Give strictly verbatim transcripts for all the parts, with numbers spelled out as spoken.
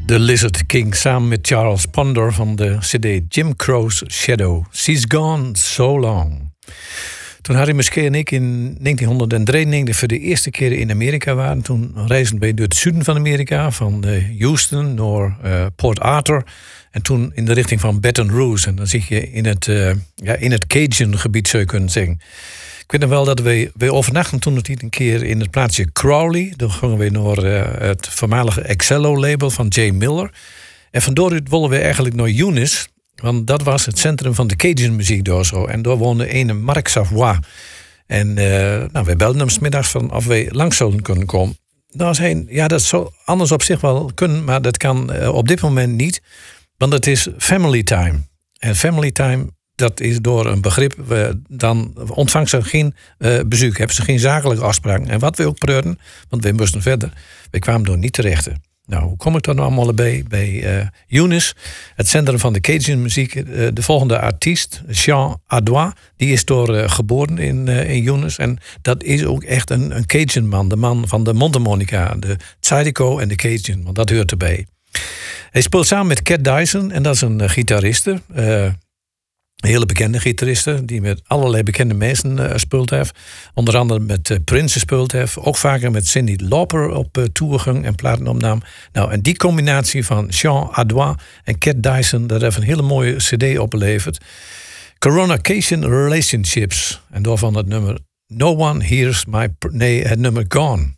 The Lizard King samen met Charles Ponder van de cd Jim Crow's Shadow. She's Gone So Long. Toen Harry Musquet en ik in negentienhonderddrieënnegentig voor de eerste keer in Amerika waren, toen reisden wij door het zuiden van Amerika, van Houston naar uh, Port Arthur en toen in de richting van Baton Rouge. En dan zie je in het, uh, ja, in het Cajun-gebied, zou je kunnen zeggen. Ik weet nog wel dat we, we overnachten toen het een keer in het plaatsje Crowley. Dan gingen we naar uh, het voormalige Excello-label van Jay Miller. En van daaruit wilden we eigenlijk naar Eunice. Want dat was het centrum van de Cajun-muziek daar zo. En daar woonde een Marc Savoy. En uh, nou, we belden hem 's middags van of we langs zouden kunnen komen. Nou, zei hij, ja, dat zou anders op zich wel kunnen, maar dat kan uh, op dit moment niet. Want het is family time. En family time, dat is door een begrip, uh, dan ontvangt ze geen uh, bezoek, hebben ze geen zakelijke afspraken. En wat we ook preurden, want we moesten verder, we kwamen door niet terecht. Nou, hoe kom ik dan allemaal bij? Bij uh, Eunice, het centrum van de Cajun muziek. Uh, de volgende artiest, Jean Adois, die is door uh, geboren in, uh, in Eunice. En dat is ook echt een, een Cajun man. De man van de mondharmonica, de zydeco en de Cajun. Want dat hoort erbij. Hij speelt samen met Cat Dyson. En dat is een uh, gitariste. Uh, Een hele bekende gitariste, die met allerlei bekende mensen uh, speelt heeft. Onder andere met uh, Prince gespeeld heeft. Ook vaker met Cyndi Lauper op uh, tour ging en platen opnam. Nou, en die combinatie van Jean Adois en Cat Dyson, dat heeft een hele mooie cd opgeleverd. Coronation Relationships. En daarvan het nummer No One Hears My... Pr- nee, het nummer Gone.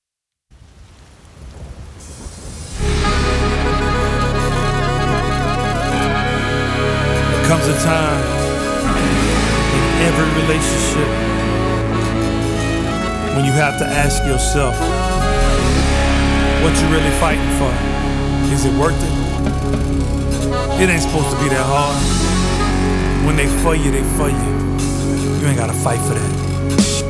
Comes a time in every relationship when you have to ask yourself what you really fighting for. Is it worth it? It ain't supposed to be that hard. When they for you, they for you. You ain't gotta fight for that.